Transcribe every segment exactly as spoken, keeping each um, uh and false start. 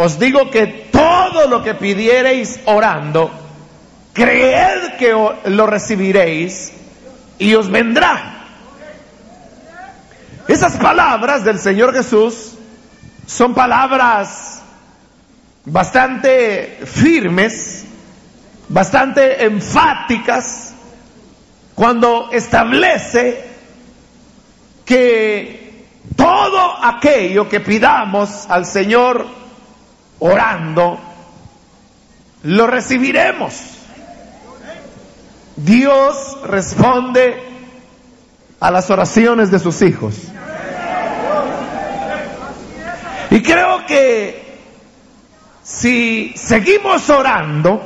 os digo que todo lo que pidiereis orando, creed que lo recibiréis y os vendrá. Esas palabras del Señor Jesús son palabras bastante firmes, bastante enfáticas, cuando establece que todo aquello que pidamos al Señor orando, lo recibiremos. Dios responde a las oraciones de sus hijos. Y creo que si seguimos orando,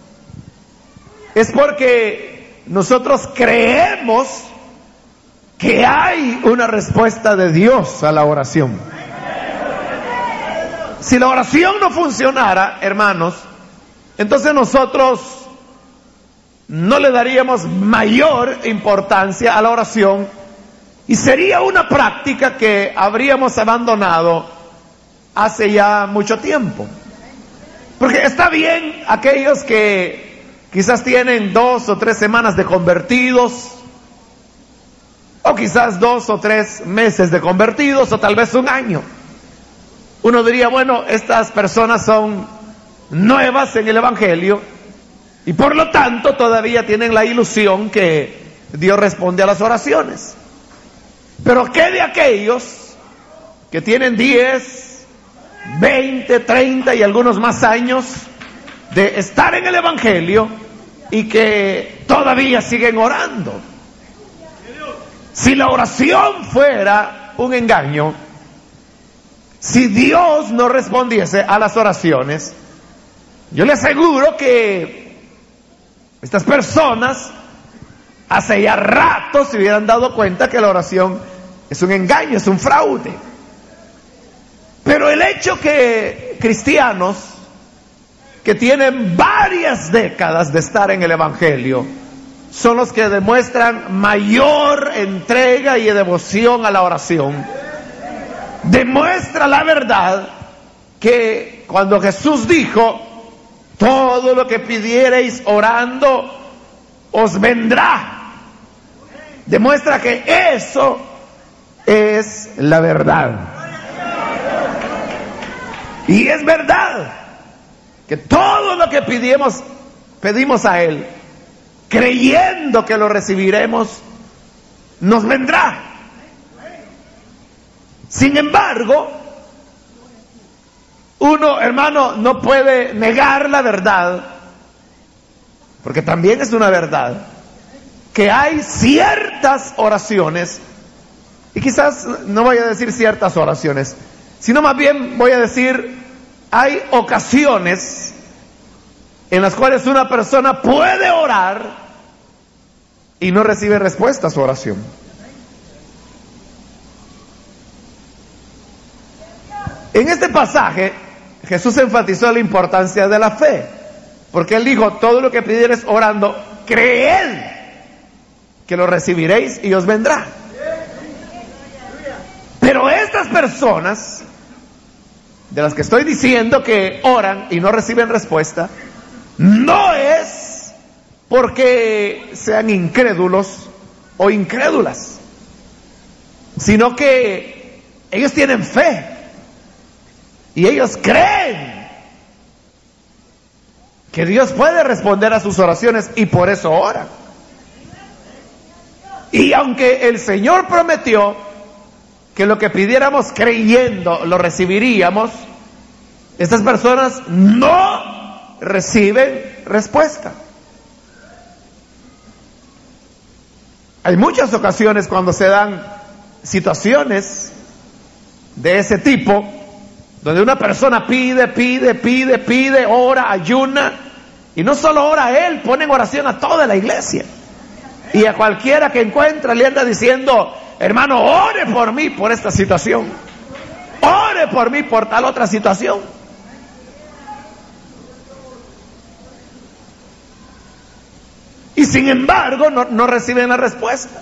es porque nosotros creemos que hay una respuesta de Dios a la oración. Si la oración no funcionara, hermanos, entonces nosotros no le daríamos mayor importancia a la oración y sería una práctica que habríamos abandonado hace ya mucho tiempo. Porque está bien aquellos que quizás tienen dos o tres semanas de convertidos, o quizás dos o tres meses de convertidos, o tal vez un año. Uno diría, bueno, estas personas son nuevas en el Evangelio y por lo tanto todavía tienen la ilusión que Dios responde a las oraciones. Pero ¿qué de aquellos que tienen diez, veinte, treinta y algunos más años de estar en el Evangelio y que todavía siguen orando? Si la oración fuera un engaño, si Dios no respondiese a las oraciones, yo le aseguro que estas personas hace ya rato se hubieran dado cuenta que la oración es un engaño, es un fraude. Pero el hecho que cristianos que tienen varias décadas de estar en el Evangelio son los que demuestran mayor entrega y devoción a la oración, demuestra la verdad que cuando Jesús dijo, todo lo que pidiereis orando os vendrá, demuestra que eso es la verdad. Y es verdad que todo lo que pedimos, pedimos a Él, creyendo que lo recibiremos, nos vendrá. Sin embargo, uno, hermano, no puede negar la verdad, porque también es una verdad, que hay ciertas oraciones, y quizás no voy a decir ciertas oraciones, sino más bien voy a decir, hay ocasiones en las cuales una persona puede orar y no recibe respuesta a su oración. En este pasaje, Jesús enfatizó la importancia de la fe, porque Él dijo, todo lo que pidiereis orando, creed que lo recibiréis y os vendrá. Pero estas personas, de las que estoy diciendo que oran y no reciben respuesta, no es porque sean incrédulos o incrédulas, sino que ellos tienen fe y ellos creen que Dios puede responder a sus oraciones y por eso oran. Y aunque el Señor prometió que lo que pidiéramos creyendo lo recibiríamos, estas personas no reciben respuesta. Hay muchas ocasiones cuando se dan situaciones de ese tipo, donde una persona pide, pide, pide, pide, ora, ayuna, y no solo ora a él, pone en oración a toda la iglesia. Y a cualquiera que encuentra le anda diciendo, hermano, ore por mí por esta situación, ore por mí por tal otra situación. Y sin embargo no, no reciben la respuesta.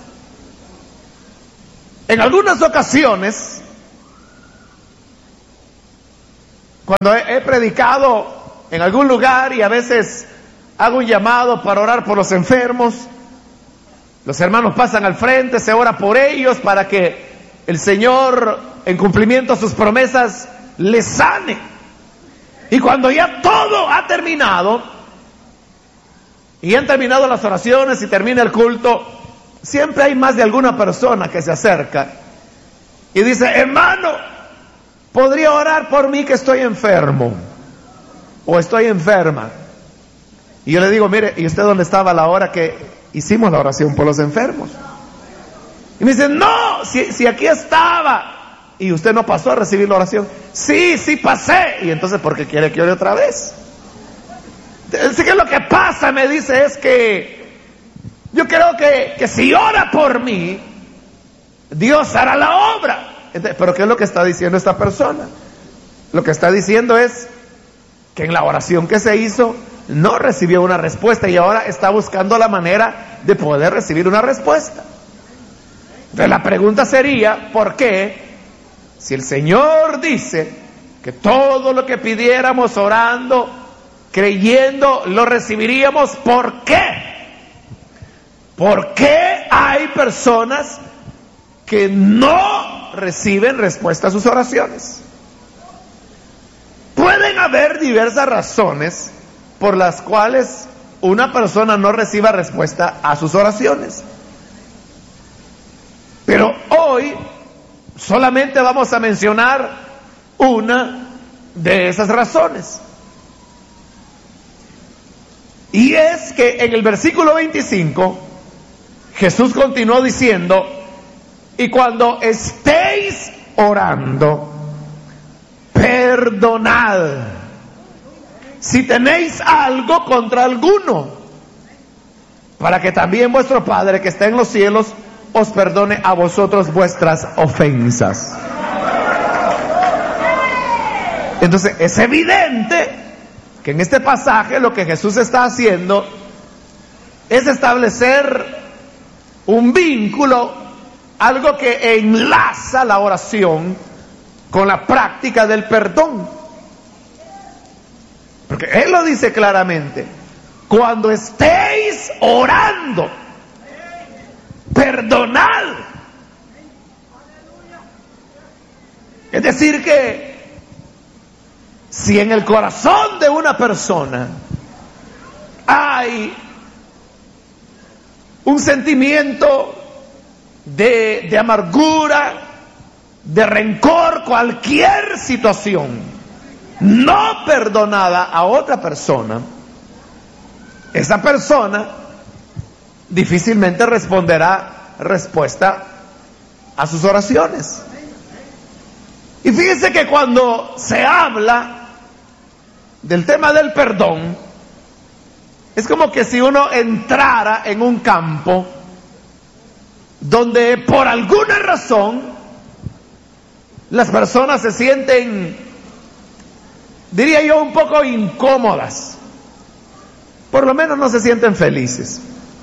En algunas ocasiones Cuando he, he predicado en algún lugar y a veces hago un llamado para orar por los enfermos, los hermanos pasan al frente, se ora por ellos para que el Señor, en cumplimiento a sus promesas, les sane. Y cuando ya todo ha terminado, y han terminado las oraciones y termina el culto, siempre hay más de alguna persona que se acerca y dice: hermano, ¿podría orar por mí que estoy enfermo? O estoy enferma. Y yo le digo: mire, ¿y usted dónde estaba a la hora que hicimos la oración por los enfermos? Y me dice: no, si, si aquí estaba. ¿Y usted no pasó a recibir la oración? Sí, sí pasé. Y entonces, ¿por qué quiere que ore otra vez? Así que lo que pasa, me dice, es que yo creo que, que si ora por mí, Dios hará la obra. Entonces, ¿pero qué es lo que está diciendo esta persona? Lo que está diciendo es que en la oración que se hizo no recibió una respuesta y ahora está buscando la manera de poder recibir una respuesta. Entonces la pregunta sería: ¿por qué? Si el Señor dice que todo lo que pidiéramos orando, creyendo, lo recibiríamos, ¿por qué? ¿Por qué hay personas que no reciben respuesta a sus oraciones? Pueden haber diversas razones por las cuales una persona no reciba respuesta a sus oraciones. Pero hoy solamente vamos a mencionar una de esas razones. Y es que en el versículo veinticinco, Jesús continuó diciendo: y cuando estéis orando, perdonad si tenéis algo contra alguno, para que también vuestro Padre que está en los cielos os perdone a vosotros vuestras ofensas. Entonces es evidente que en este pasaje lo que Jesús está haciendo es establecer un vínculo, algo que enlaza la oración con la práctica del perdón. Porque Él lo dice claramente: cuando estéis orando, perdonad. Es decir que si en el corazón de una persona hay un sentimiento de, de amargura, de rencor, cualquier situación no perdonada a otra persona, esa persona difícilmente responderá respuesta a sus oraciones. Y fíjense que cuando se habla del tema del perdón, es como que si uno entrara en un campo donde por alguna razón las personas se sienten, diría yo, un poco incómodas. Por lo menos no se sienten felices.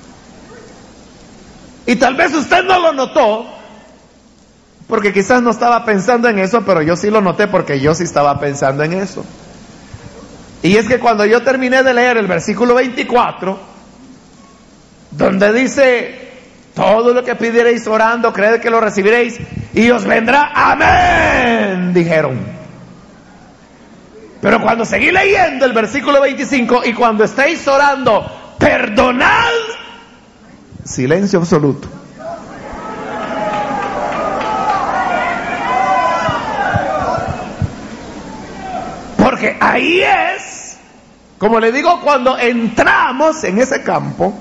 Y tal vez usted no lo notó, porque quizás no estaba pensando en eso, pero yo sí lo noté porque yo sí estaba pensando en eso. Y es que cuando yo terminé de leer el versículo veinticuatro, donde dice: todo lo que pidiereis orando, creed que lo recibiréis y os vendrá, amén, dijeron. Pero cuando seguí leyendo el versículo veinticinco: y cuando estéis orando, perdonad, silencio absoluto. Porque ahí es, como le digo, cuando entramos en ese campo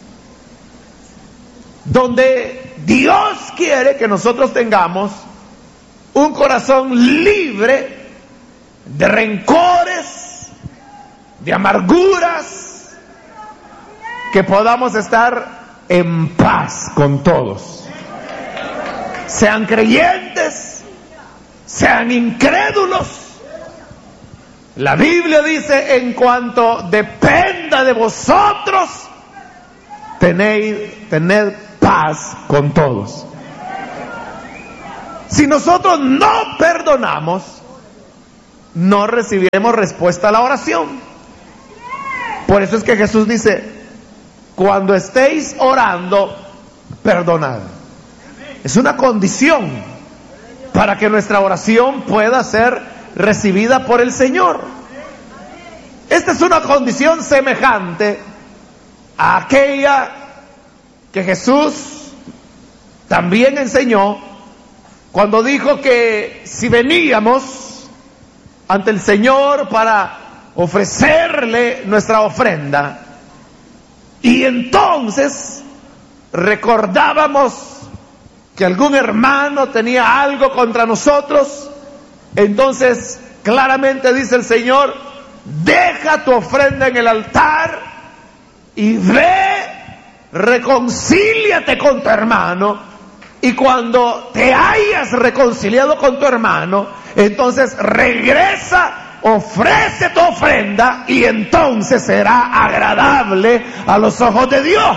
donde Dios quiere que nosotros tengamos un corazón libre de rencores, de amarguras, que podamos estar en paz con todos, sean creyentes, sean incrédulos. La Biblia dice: en cuanto dependa de vosotros, tened, tened paz con todos. Si nosotros no perdonamos, no recibiremos respuesta a la oración. Por eso es que Jesús dice, cuando estéis orando, perdonad. Es una condición para que nuestra oración pueda ser recibida por el Señor. Esta es una condición semejante a aquella que Jesús también enseñó cuando dijo que si veníamos ante el Señor para ofrecerle nuestra ofrenda y entonces recordábamos que algún hermano tenía algo contra nosotros, entonces claramente dice el Señor, deja tu ofrenda en el altar y ve, reconcíliate con tu hermano, y cuando te hayas reconciliado con tu hermano, entonces regresa, ofrece tu ofrenda y entonces será agradable a los ojos de Dios.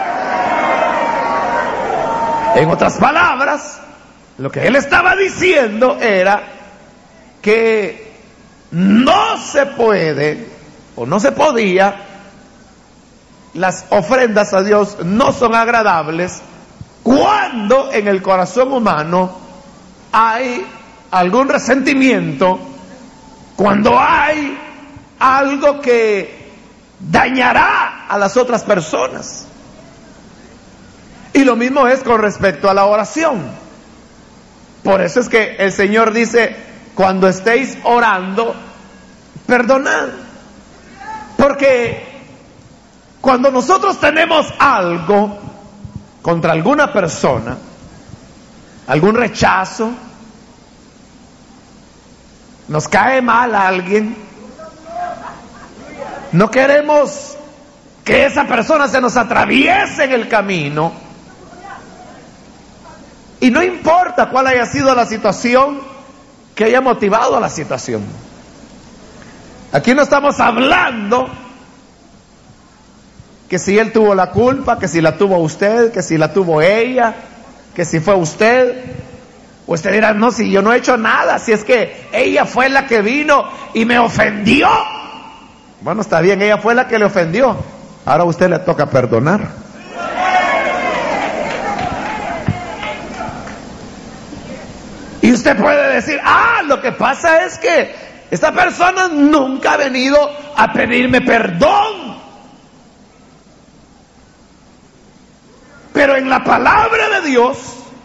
En otras palabras, lo que él estaba diciendo era que no se puede o no se podía, las ofrendas a Dios no son agradables cuando en el corazón humano hay algún resentimiento, cuando hay algo que dañará a las otras personas. Y lo mismo es con respecto a la oración. Por eso es que el Señor dice, cuando estéis orando, perdonad. Porque cuando nosotros tenemos algo contra alguna persona, algún rechazo, nos cae mal a alguien, no queremos que esa persona se nos atraviese en el camino, y no importa cuál haya sido la situación que haya motivado a la situación. Aquí no estamos hablando que si él tuvo la culpa, que si la tuvo usted, que si la tuvo ella, que si fue usted. Usted dirá, no, si yo no he hecho nada, si es que ella fue la que vino y me ofendió. Bueno, está bien, ella fue la que le ofendió. Ahora a usted le toca perdonar. Y usted puede decir, ah, lo que pasa es que esta persona nunca ha venido a pedirme perdón. Pero en la palabra de Dios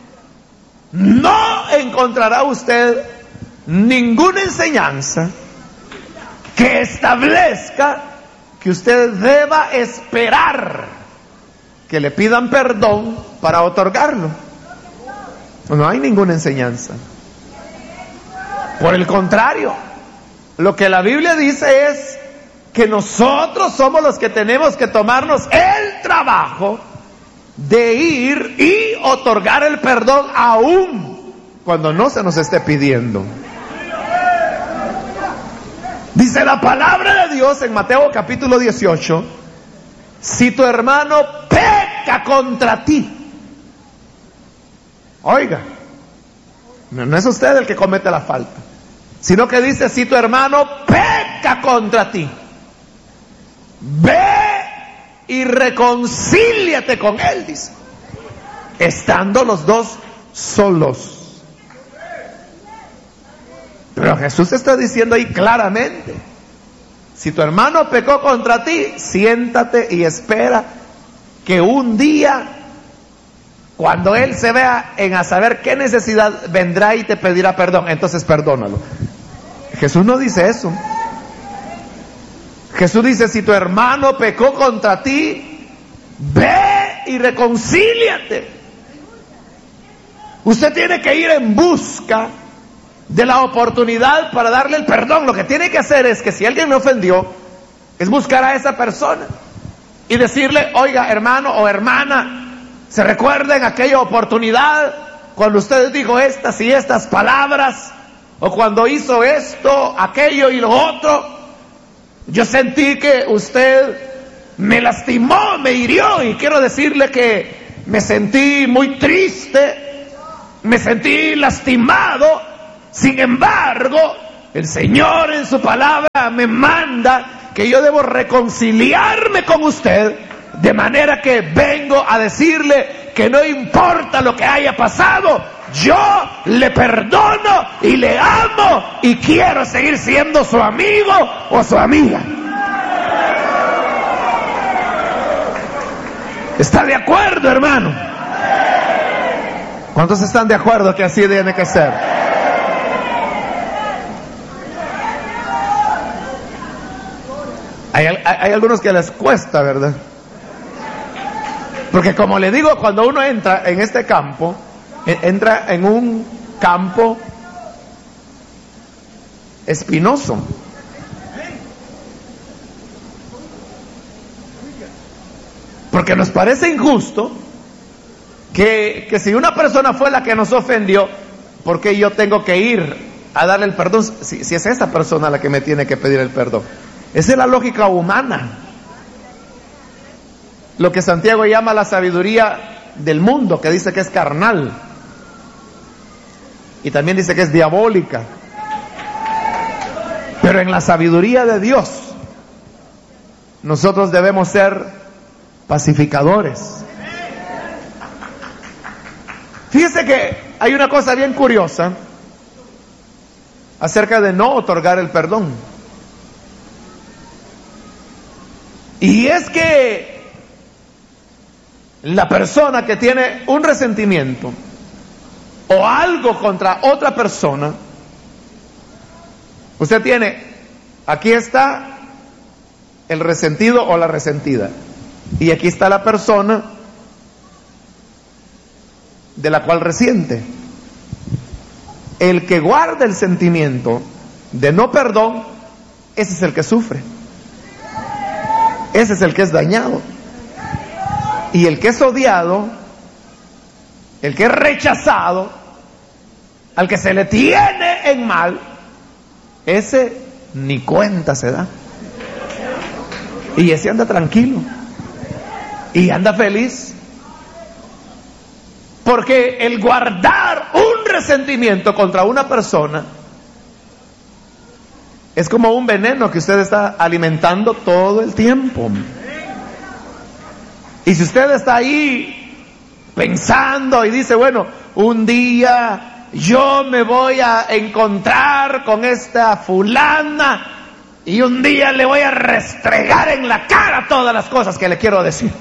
no encontrará usted ninguna enseñanza que establezca que usted deba esperar que le pidan perdón para otorgarlo. No hay ninguna enseñanza. Por el contrario, lo que la Biblia dice es que nosotros somos los que tenemos que tomarnos el trabajo de ir y otorgar el perdón aún cuando no se nos esté pidiendo. Dice la palabra de Dios en Mateo capítulo dieciocho, si tu hermano peca contra ti, oiga, no es usted el que comete la falta, sino que dice, si tu hermano peca contra ti, ve y reconcíliate con él, dice, estando los dos solos. Pero Jesús está diciendo ahí claramente, si tu hermano pecó contra ti, siéntate y espera que un día, cuando él se vea en a saber qué necesidad, vendrá y te pedirá perdón, entonces perdónalo. Jesús no dice eso. Jesús dice, si tu hermano pecó contra ti, ve y reconcíliate. Usted tiene que ir en busca de la oportunidad para darle el perdón. Lo que tiene que hacer es que si alguien me ofendió, es buscar a esa persona y decirle, oiga, hermano o hermana, ¿se recuerdan aquella oportunidad cuando usted dijo estas y estas palabras? O cuando hizo esto, aquello y lo otro. Yo sentí que usted me lastimó, me hirió, y quiero decirle que me sentí muy triste, me sentí lastimado. Sin embargo, el Señor en su palabra me manda que yo debo reconciliarme con usted, de manera que vengo a decirle que no importa lo que haya pasado, yo le perdono y le amo y quiero seguir siendo su amigo o su amiga. ¿Está de acuerdo, hermano? ¿Cuántos están de acuerdo que así tiene que ser? Hay, hay, hay algunos que les cuesta, ¿verdad? Porque como le digo, cuando uno entra en este campo, entra en un campo espinoso. Porque nos parece injusto que, que si una persona fue la que nos ofendió, ¿por qué yo tengo que ir a darle el perdón si, si es esa persona la que me tiene que pedir el perdón? Esa es la lógica humana. Lo que Santiago llama la sabiduría del mundo, que dice que es carnal. Y también dice que es diabólica. Pero en la sabiduría de Dios, nosotros debemos ser pacificadores. Fíjese que hay una cosa bien curiosa acerca de no otorgar el perdón. Y es que la persona que tiene un resentimiento o algo contra otra persona, usted tiene, aquí está el resentido o la resentida, y aquí está la persona de la cual resiente. El que guarda el sentimiento de no perdón, ese es el que sufre, ese es el que es dañado. Y el que es odiado, el que es rechazado, al que se le tiene en mal, ese ni cuenta se da. Y ese anda tranquilo y anda feliz. Porque el guardar un resentimiento contra una persona es como un veneno que usted está alimentando todo el tiempo. Y si usted está ahí pensando y dice, bueno, un día yo me voy a encontrar con esta fulana y un día le voy a restregar en la cara todas las cosas que le quiero decir.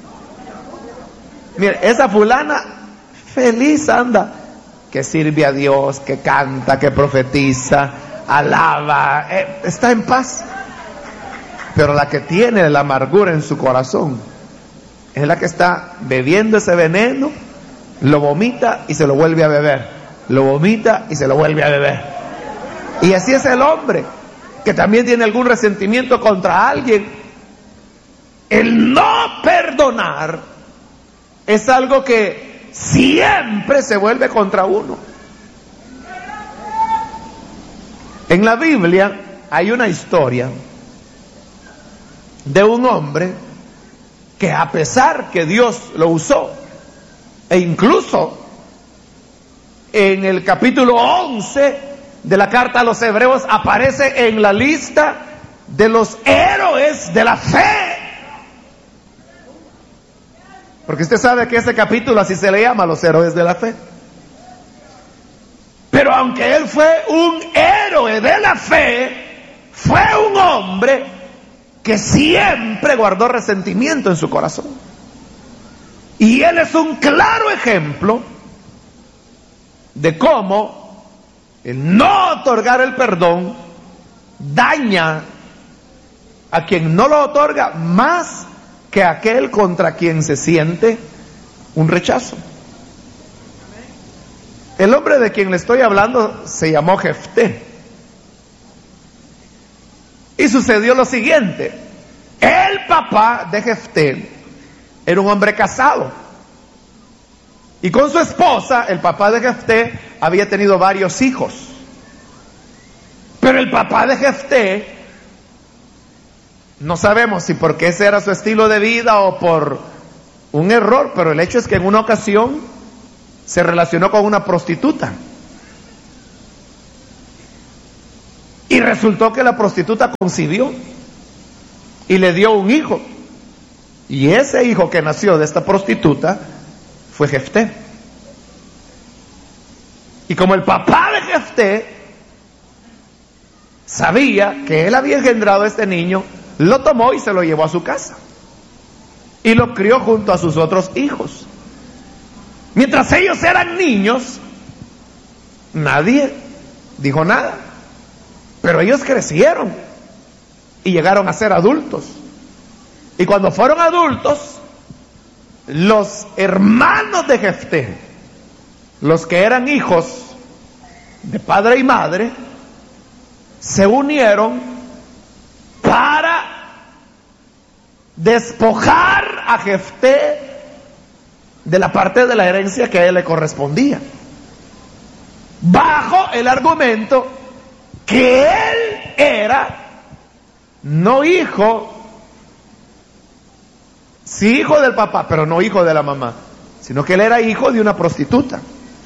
Mire, esa fulana feliz anda, que sirve a Dios, que canta, que profetiza, alaba, eh, está en paz. Pero la que tiene la amargura en su corazón es la que está bebiendo ese veneno, lo vomita y se lo vuelve a beber, lo vomita y se lo vuelve a beber. Y así es el hombre que también tiene algún resentimiento contra alguien. El no perdonar es algo que siempre se vuelve contra uno. En la Biblia hay una historia de un hombre que, a pesar que Dios lo usó, e incluso en el capítulo once de la carta a los Hebreos aparece en la lista de los héroes de la fe. Porque usted sabe que ese capítulo así se le llama, los héroes de la fe. Pero aunque él fue un héroe de la fe, fue un hombre que siempre guardó resentimiento en su corazón. Y él es un claro ejemplo de cómo el no otorgar el perdón daña a quien no lo otorga más que aquel contra quien se siente un rechazo. El hombre de quien le estoy hablando se llamó Jefté. Y sucedió lo siguiente: el papá de Jefté era un hombre casado, y con su esposa, el papá de Jefté había tenido varios hijos. Pero el papá de Jefté, no sabemos si porque ese era su estilo de vida o por un error, pero el hecho es que en una ocasión se relacionó con una prostituta. Y resultó que la prostituta concibió y le dio un hijo. Y ese hijo que nació de esta prostituta fue Jefté. Y como el papá de Jefté sabía que él había engendrado a este niño, lo tomó y se lo llevó a su casa. Y lo crió junto a sus otros hijos. Mientras ellos eran niños, nadie dijo nada. Pero ellos crecieron y llegaron a ser adultos. Y cuando fueron adultos, los hermanos de Jefté, los que eran hijos de padre y madre, se unieron para despojar a Jefté de la parte de la herencia que a él le correspondía, bajo el argumento que él era no hijo, sí hijo del papá, pero no hijo de la mamá, sino que él era hijo de una prostituta.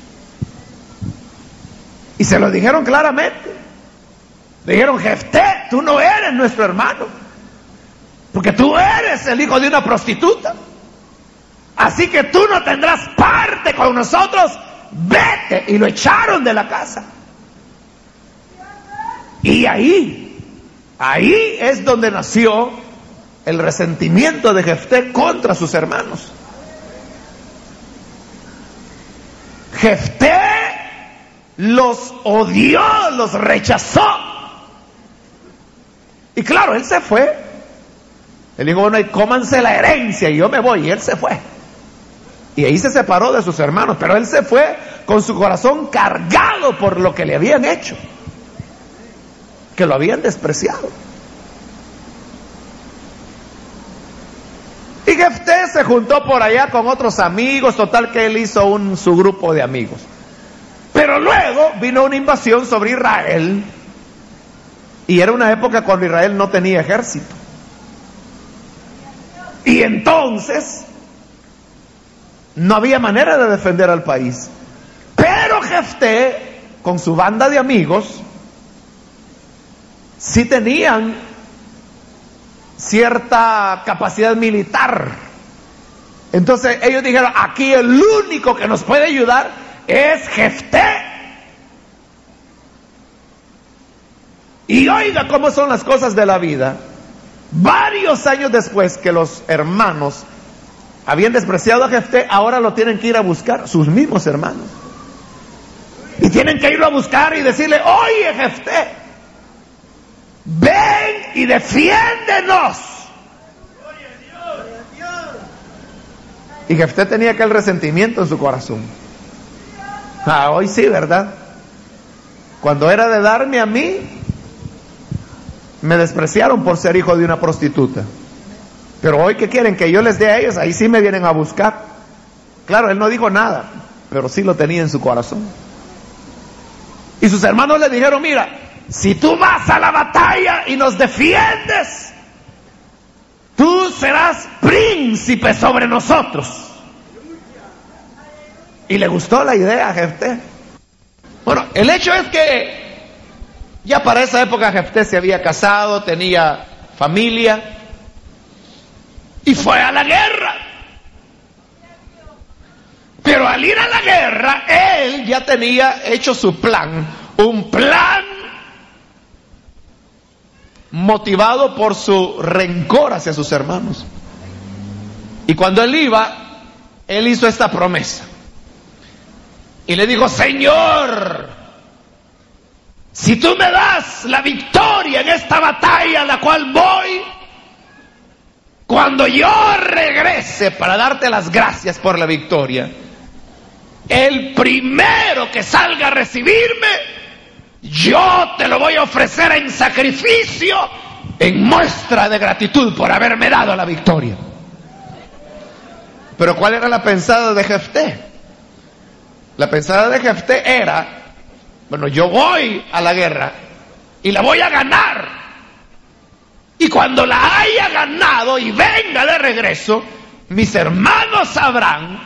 Y se lo dijeron claramente. Le dijeron: Jefté, tú no eres nuestro hermano, porque tú eres el hijo de una prostituta. Así que tú no tendrás parte con nosotros, vete. Y lo echaron de la casa. Y ahí, ahí es donde nació el resentimiento de Jefté contra sus hermanos. Jefté los odió, los rechazó. Y claro, él se fue. Él dijo: bueno, y cómanse la herencia y yo me voy. Y él se fue. Y ahí se separó de sus hermanos. Pero él se fue con su corazón cargado por lo que le habían hecho, que lo habían despreciado. Y Jefté se juntó por allá con otros amigos. Total que él hizo un, su grupo de amigos. Pero luego vino una invasión sobre Israel. Y era una época cuando Israel no tenía ejército. Y entonces no había manera de defender al país. Pero Jefté, con su banda de amigos, sí tenían cierta capacidad militar. Entonces ellos dijeron: aquí el único que nos puede ayudar es Jefté. Y oiga cómo son las cosas de la vida. Varios años después que los hermanos habían despreciado a Jefté, ahora lo tienen que ir a buscar sus mismos hermanos. Y tienen que irlo a buscar y decirle: oye, Jefté, ven y defiéndenos. Y Jefté tenía aquel resentimiento en su corazón. Ah, hoy sí, ¿verdad? Cuando era de darme a mí, me despreciaron por ser hijo de una prostituta. Pero hoy que quieren que yo les dé a ellos, ahí sí me vienen a buscar. Claro, él no dijo nada, pero sí lo tenía en su corazón. Y sus hermanos le dijeron: mira, si tú vas a la batalla y nos defiendes, tú serás príncipe sobre nosotros. Y le gustó la idea a Jefté. Bueno, el hecho es que ya para esa época Jefté se había casado, tenía familia y fue a la guerra. Pero al ir a la guerra, él ya tenía hecho su plan, un plan motivado por su rencor hacia sus hermanos. Y cuando él iba, él hizo esta promesa. Y le dijo: Señor, si tú me das la victoria en esta batalla a la cual voy, cuando yo regrese para darte las gracias por la victoria, el primero que salga a recibirme, yo te lo voy a ofrecer en sacrificio, en muestra de gratitud por haberme dado la victoria. Pero ¿cuál era la pensada de Jefté? La pensada de Jefté era: bueno, yo voy a la guerra y la voy a ganar. Y cuando la haya ganado y venga de regreso, mis hermanos sabrán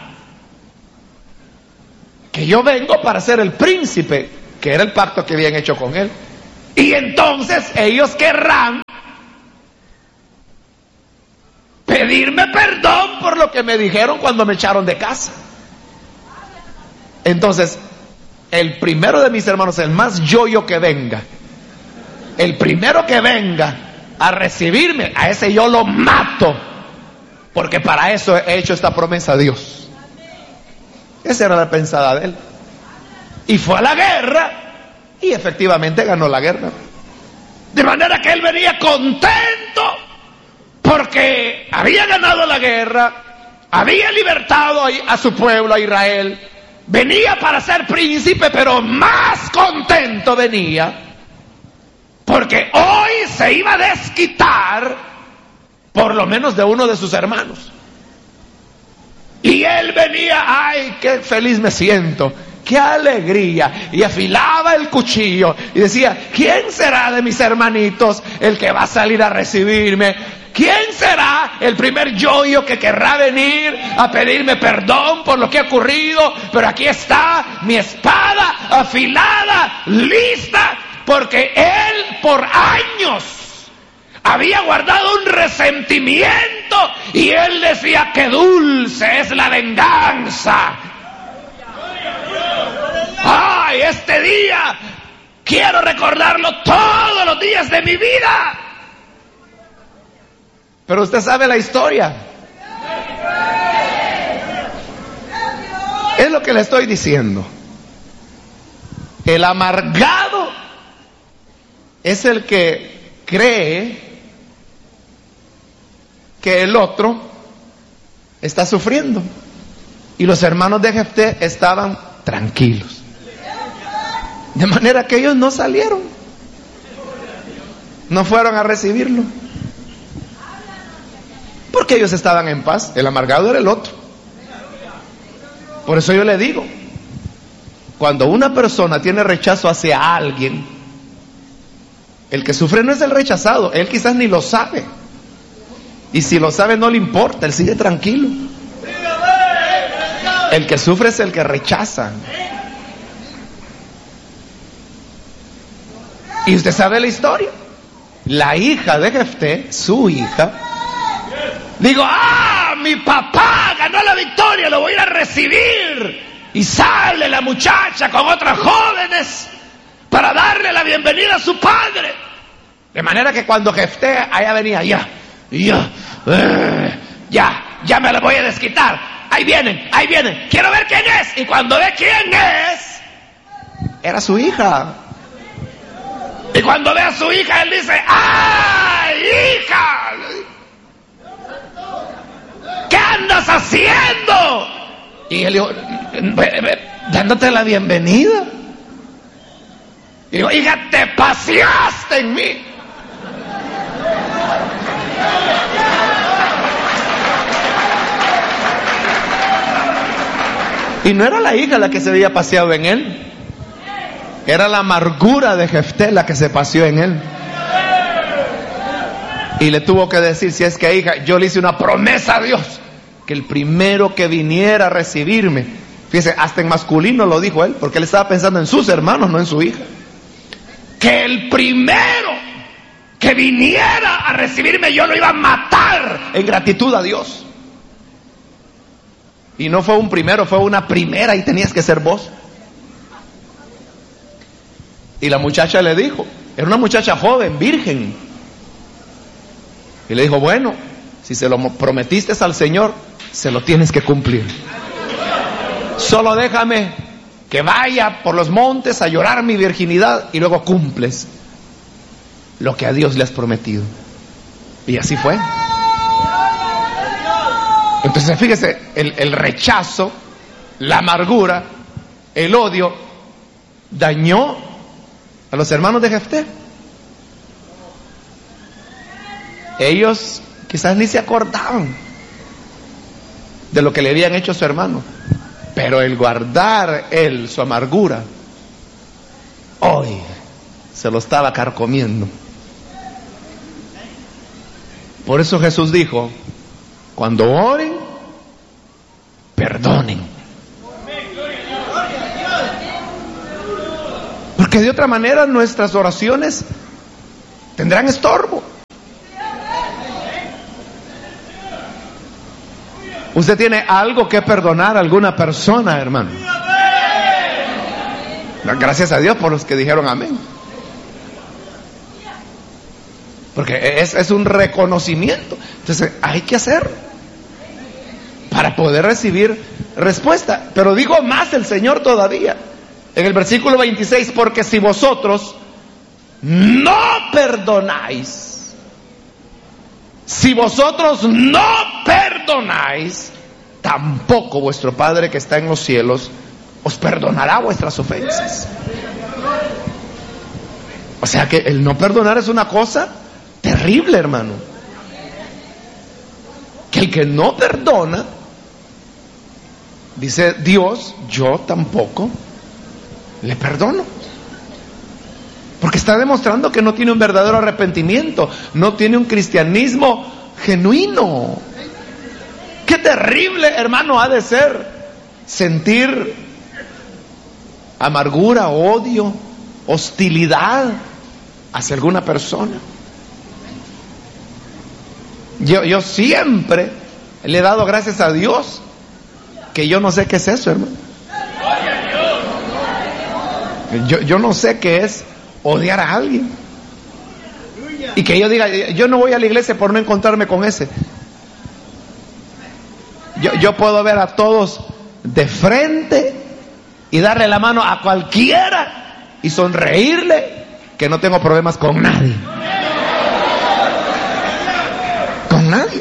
que yo vengo para ser el príncipe, que era el pacto que habían hecho con él. Y entonces ellos querrán pedirme perdón por lo que me dijeron cuando me echaron de casa. Entonces, el primero de mis hermanos, el más yoyo que venga, el primero que venga a recibirme, a ese yo lo mato, porque para eso he hecho esta promesa a Dios. Esa era la pensada de él. Y fue a la guerra y efectivamente ganó la guerra. De manera que él venía contento porque había ganado la guerra, había libertado a su pueblo, a Israel. Venía para ser príncipe, pero más contento venía porque hoy se iba a desquitar por lo menos de uno de sus hermanos. Y él venía, ay, qué feliz me siento, qué alegría, y afilaba el cuchillo y decía, ¿quién será de mis hermanitos el que va a salir a recibirme? ¿Quién será el primer yoyo que querrá venir a pedirme perdón por lo que ha ocurrido? Pero aquí está mi espada afilada, lista, porque él por años había guardado un resentimiento y él decía, qué dulce es la venganza. Ay, este día quiero recordarlo todos los días de mi vida. Pero usted sabe la historia. Es lo que le estoy diciendo. El amargado es el que cree que el otro está sufriendo. Y los hermanos de Jefté estaban tranquilos. De manera que ellos no salieron. No fueron a recibirlo. Porque ellos estaban en paz. El amargado era el otro. Por eso yo le digo, cuando una persona tiene rechazo hacia alguien, el que sufre no es el rechazado, él quizás ni lo sabe. Y si lo sabe no le importa, él sigue tranquilo. El que sufre es el que rechaza. Y usted sabe la historia. La hija de Jefté, su hija, digo, ah, mi papá ganó la victoria, lo voy a ir a recibir. Y sale la muchacha con otras jóvenes para darle la bienvenida a su padre. De manera que cuando Jefté allá venía, ya, ya, eh, ya, ya me la voy a desquitar. Ahí vienen, ahí vienen, quiero ver quién es. Y cuando ve quién es, era su hija. Y cuando ve a su hija, él dice, ¡ay, hija! ¿Qué andas haciendo? Y él dijo, dándote la bienvenida. Y digo, hija, te paseaste en mí. Y no era la hija la que se había paseado en él. Era la amargura de Jefté la que se paseó en él. Y le tuvo que decir, si es que hija, yo le hice una promesa a Dios, que el primero que viniera a recibirme, fíjese, hasta en masculino lo dijo él, porque él estaba pensando en sus hermanos, no en su hija. Que el primero que viniera a recibirme, yo lo iba a matar en gratitud a Dios. Y no fue un primero, fue una primera y tenías que ser vos. Y la muchacha le dijo, era una muchacha joven, virgen. Y le dijo, bueno, si se lo prometiste al Señor, se lo tienes que cumplir. Solo déjame que vaya por los montes a llorar mi virginidad y luego cumples lo que a Dios le has prometido. Y así fue. Entonces fíjese, el, el rechazo, la amargura, el odio dañó a los hermanos de Jefté. Ellos quizás ni se acordaban de lo que le habían hecho a su hermano, pero el guardar él su amargura, hoy se lo estaba carcomiendo. Por eso Jesús dijo, cuando oren, perdonen. Porque de otra manera nuestras oraciones tendrán estorbo. Usted tiene algo que perdonar a alguna persona, hermano. Gracias a Dios por los que dijeron amén. Porque es, es un reconocimiento. Entonces hay que hacerlo para poder recibir respuesta. Pero digo más el Señor todavía en el versículo veintiséis: porque si vosotros no perdonáis, si vosotros no perdonáis, tampoco vuestro Padre que está en los cielos os perdonará vuestras ofensas. O sea que el no perdonar es una cosa terrible, hermano. Que el que no perdona, dice Dios, yo tampoco le perdono. Porque está demostrando que no tiene un verdadero arrepentimiento, no tiene un cristianismo genuino. Qué terrible, hermano, ha de ser sentir amargura, odio, hostilidad hacia alguna persona. Yo, yo siempre le he dado gracias a Dios que yo no sé qué es eso, hermano. Yo, yo no sé qué es odiar a alguien. Y que yo diga, yo no voy a la iglesia por no encontrarme con ese. Yo, yo puedo ver a todos de frente y darle la mano a cualquiera y sonreírle, que no tengo problemas con nadie. Con nadie.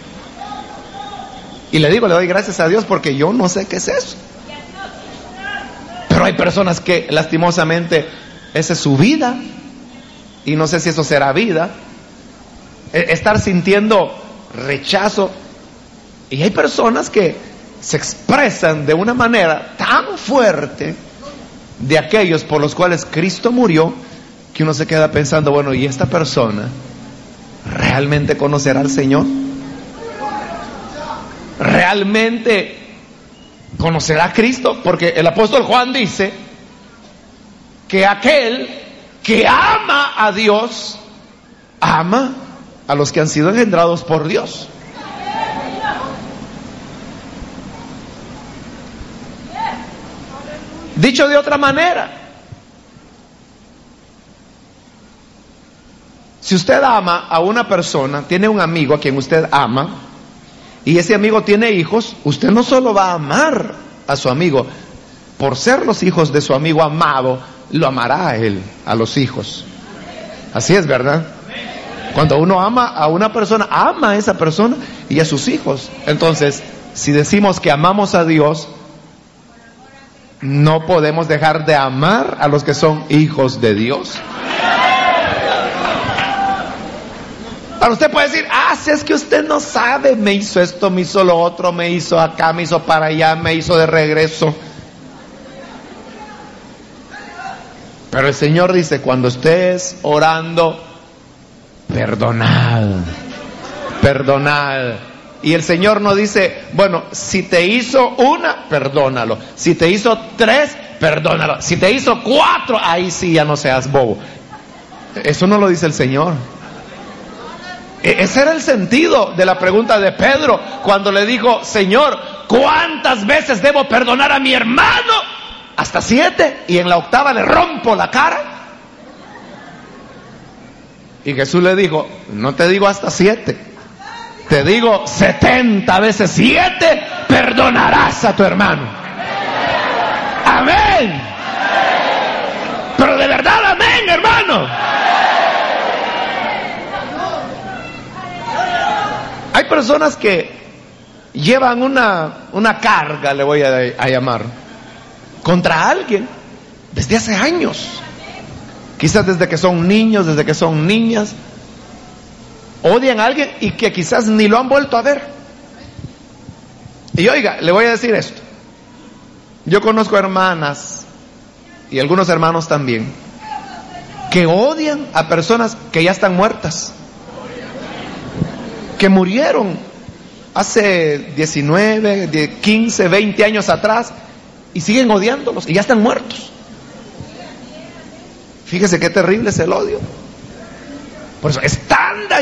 Y le digo, le doy gracias a Dios porque yo no sé qué es eso. Pero hay personas que lastimosamente esa es su vida, y no sé si eso será vida, estar sintiendo rechazo. Y hay personas que se expresan de una manera tan fuerte de aquellos por los cuales Cristo murió, que uno se queda pensando, bueno, ¿y esta persona realmente conocerá al Señor? ¿Realmente conocerá a Cristo? Porque el apóstol Juan dice que aquel que ama a Dios, ama a los que han sido engendrados por Dios. Dicho de otra manera, si usted ama a una persona, tiene un amigo a quien usted ama, y ese amigo tiene hijos, usted no solo va a amar a su amigo, por ser los hijos de su amigo amado, lo amará a él, a los hijos. Así es, ¿verdad? Cuando uno ama a una persona, ama a esa persona y a sus hijos. Entonces, si decimos que amamos a Dios, no podemos dejar de amar a los que son hijos de Dios. Ahora usted puede decir, ah, si es que usted no sabe, me hizo esto, me hizo lo otro, me hizo acá, me hizo para allá, me hizo de regreso. Pero el Señor dice, cuando estés orando, perdonad, perdonad. Y el Señor no dice, bueno, si te hizo una, perdónalo. Si te hizo tres, perdónalo. Si te hizo cuatro, ahí sí ya no seas bobo. Eso no lo dice el Señor. Ese era el sentido de la pregunta de Pedro cuando le dijo, Señor, ¿cuántas veces debo perdonar a mi hermano? Hasta siete, y en la octava le rompo la cara. Y Jesús le dijo, no te digo hasta siete, te digo setenta veces siete, perdonarás a tu hermano. Amén. Pero de verdad, amén, hermano. Hay personas que llevan una, una carga, le voy a, a llamar, contra alguien desde hace años. Quizás desde que son niños, desde que son niñas. Odian a alguien y que quizás ni lo han vuelto a ver. Y oiga, le voy a decir esto. Yo conozco hermanas, y algunos hermanos también, que odian a personas que ya están muertas, que murieron hace diecinueve, quince, veinte años atrás, y siguen odiándolos, y ya están muertos. Fíjese qué terrible es el odio. Por eso es tan